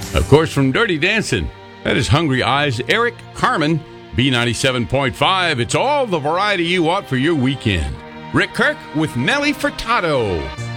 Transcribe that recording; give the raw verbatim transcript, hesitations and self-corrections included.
Of course, from Dirty Dancing, that is Hungry Eyes, Eric Carmen, B ninety-seven point five. It's all the variety you want for your weekend. Rick Kirk with Nelly Furtado.